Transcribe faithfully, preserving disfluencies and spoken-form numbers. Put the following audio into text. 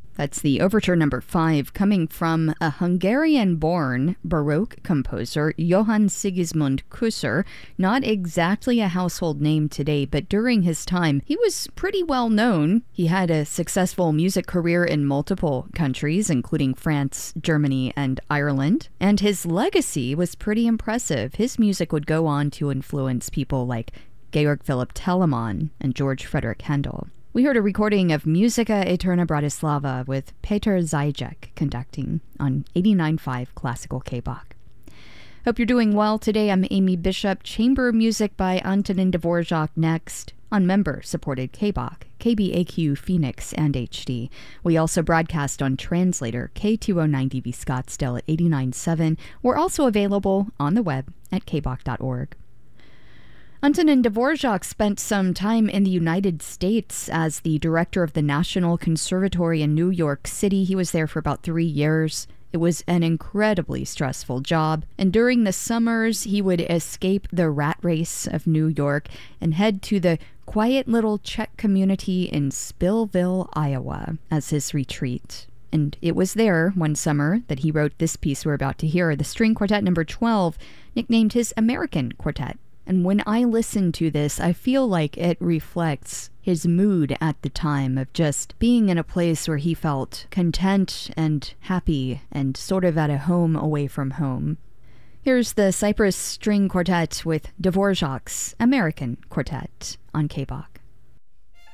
That's the Overture number five, coming from a Hungarian-born Baroque composer, Johann Sigismund Kusser. Not exactly a household name today, but during his time, he was pretty well known. He had a successful music career in multiple countries, including France, Germany, and Ireland. And his legacy was pretty impressive. His music would go on to influence people like Georg Philipp Telemann and George Frederick Handel. We heard a recording of Musica Eterna Bratislava with Peter Zajcek conducting on eighty-nine point five Classical K-Bach. Hope you're doing well today. I'm Amy Bishop. Chamber music by Antonin Dvorak next on member-supported K-Bach, K B A Q Phoenix, and H D. We also broadcast on Translator K two oh nine D V Scottsdale at eighty-nine point seven. We're also available on the web at k bach dot org. Antonin Dvorak spent some time in the United States as the director of the National Conservatory in New York City. He was there for about three years. It was an incredibly stressful job, and during the summers, he would escape the rat race of New York and head to the quiet little Czech community in Spillville, Iowa, as his retreat. And it was there, one summer, that he wrote this piece we're about to hear, the String Quartet number twelve, nicknamed his American Quartet. And when I listen to this, I feel like it reflects his mood at the time of just being in a place where he felt content and happy and sort of at a home away from home. Here's the Cyprus String Quartet with Dvorak's American Quartet on K-Bach.